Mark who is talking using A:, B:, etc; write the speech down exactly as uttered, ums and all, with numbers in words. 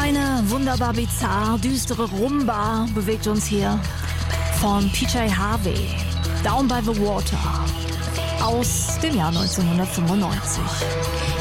A: Eine wunderbar bizarr düstere Rumba bewegt uns hier von P J Harvey, Down by the Water aus dem Jahr neunzehnhundertfünfundneunzig.